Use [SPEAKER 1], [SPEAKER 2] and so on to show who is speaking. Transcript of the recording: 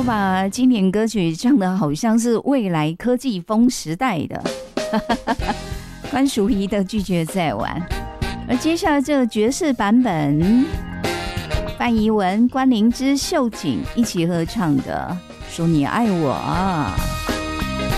[SPEAKER 1] 把经典歌曲唱得好像是未来科技风时代的。关淑怡的拒绝再玩，而接下来这个爵士版本，范怡文、关灵芝、秀景一起合唱的《说你爱我》。